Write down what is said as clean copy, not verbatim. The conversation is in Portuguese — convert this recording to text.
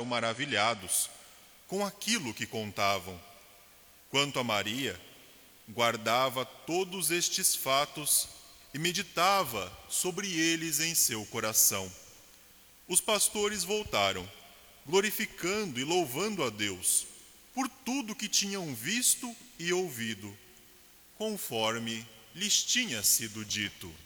maravilhados com aquilo que contavam. Quanto a Maria, guardava todos estes fatos e meditava sobre eles em seu coração. Os pastores voltaram, glorificando e louvando a Deus por tudo que tinham visto e ouvido, conforme lhes tinha sido dito.